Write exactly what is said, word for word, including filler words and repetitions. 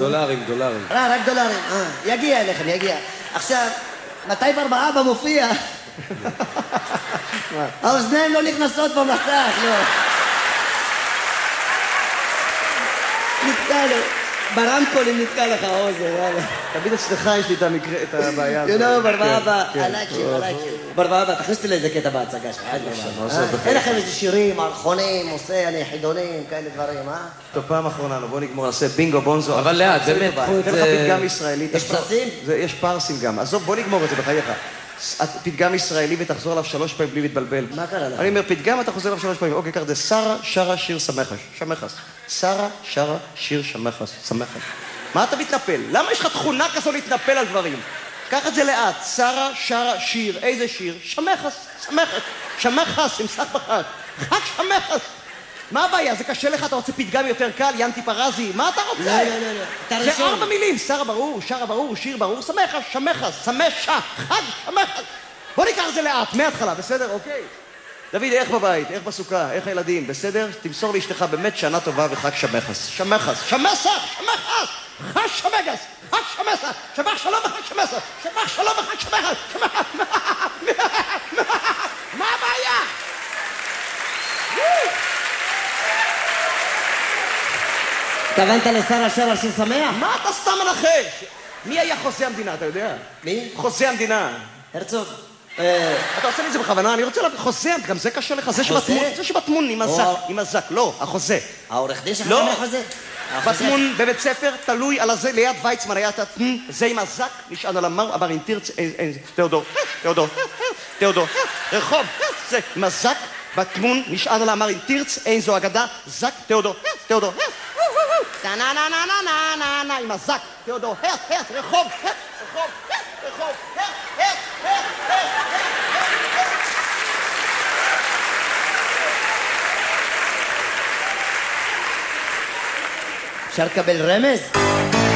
דולרים, דולרים. לא, רק דולרים. יגיע אליכם, יגיע. עכשיו, מתי בר אבא מופיע? האוזניים לא נכנסות במסך, לא. נתקע לו. ברמקולים נתקע לך האוזן, יאללה. תמיד אצלך יש לי את הבעיה הזאת. יו, בר אבא, I like you, I like you. בר אבא, תכניס אותי לאיזה קטע בהצגה שלך. אין לכם איזה שירים, מערכונים, עושה, אני חידונים, כאלה דברים, אה? טוב, פעם אחרונה, בוא נגמור, נעשה בינגו בונזו. אבל לאט, באמת. תן לך פתגם ישראלי. יש פרסים? יש פרסים גם. עזוב, בוא נגמור את זה בחייך. פתגם ישראלי ותחזור עליו שלוש פעמים בלי להתבלבל. מה קרה לך? אני אומר, פתגם אתה חוזר עליו שלוש פעמים. אוקיי, קח, זה שרה שרה שיר שמחש. שמחס. שרה שרה שיר שמחס. שמחס. מה אתה מתנפל? למה יש לך תכונה כזו להתנפל על דברים? קח את זה לאט. שרה שרה שיר. איזה שיר? שמחס. שמחס. שמחס. עם סך בחש. חג שמחס. מה הבעיה? זה קשה לך? אתה רוצה פתגם יותר קל? ינטי פרזי? מה אתה רוצה? לא, לא, לא, לא. זה ארבע מילים. שרה ברור, שרה ברור, שיר ברור, שמחה, שמחה, שמשה, חג, שמחה. בוא ניקח את זה לאט, מההתחלה, בסדר? אוקיי. דוד, איך בבית? איך בסוכה? איך הילדים? בסדר? תמסור לאשתך באמת שנה טובה וחג שמחס. שמחס, שמסה, שמחס, חג שמגס, חג שמסה, שמח שלום וחג שמסה, שמח שלום וחג שמחס, שמח... מה הבעיה? התכוונת לשרה שרה שיר שמח? מה אתה סתם מנחש? מי היה חוזה המדינה, אתה יודע? מי? חוזה המדינה. הרצוג. אתה עושה לי את זה בכוונה, אני רוצה להביא חוזה, גם זה קשה לך, זה שבתמון, זה שבתמון עם הזק, עם הזק, לא, החוזה. העורך דין שלך לא. גם החוזה? בתמון בבית ספר, תלוי על הזה, ליד ויצמן היה את זה עם הזק, נשען על המר, אמר אם תרצה, תיאודור, תיאודור, תיאודור, רחוב, זה עם הזק, בתמון נשען על המר אם תרצה, אין זו אגדה, זק, תיאודור, תיאודור, נה נה נה נה נה נה נה עם הזק, תיאודור, הרץ, הרץ, רחוב, הרץ, רחוב, רחוב, הרץ, הרץ, הרץ, אפשר לקבל רמז?